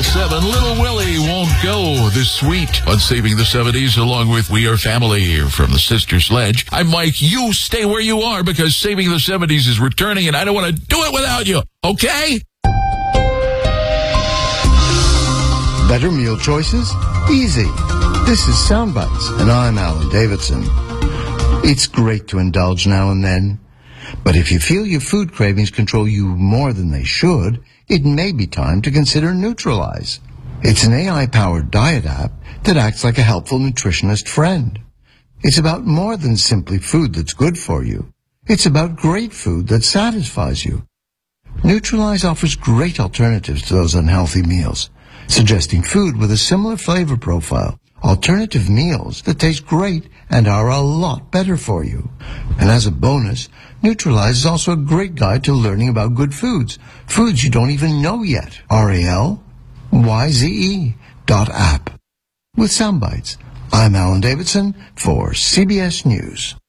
Channel 7, Little Willie Won't Go this week on Saving the 70s, along with We Are Family from the Sister Sledge. I'm Mike. You stay where you are because Saving the 70s is returning, and I don't want to do it without you, okay? Better meal choices? Easy. This is Soundbites, and I'm Alan Davidson. It's great to indulge now and then, but if you feel your food cravings control you more than they should, it may be time to consider Neutralize. It's an AI-powered diet app that acts like a helpful nutritionist friend. It's about more than simply food that's good for you. It's about great food that satisfies you. Neutralize offers great alternatives to those unhealthy meals, suggesting food with a similar flavor profile, alternative meals that taste great and are a lot better for you. And as a bonus, Neutralize is also a great guide to learning about good foods you don't even know yet. RALYZE.app. With Soundbites, I'm Alan Davidson for CBS News.